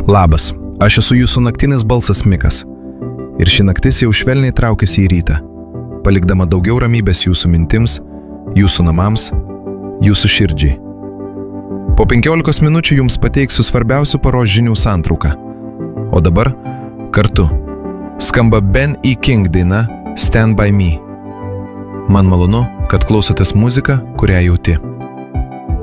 Labas, aš esu jūsų naktinis balsas Mikas. Ir ši naktis jau švelniai traukiasi į rytą, palikdama daugiau ramybės jūsų mintims, jūsų namams, jūsų širdžiai. Po 15 minučių jums pateiksiu svarbiausių paros žinių santrauką. O dabar kartu skamba Ben E. King daina Stand By Me. Man malonu, kad klausotės muziką, kurią jauti.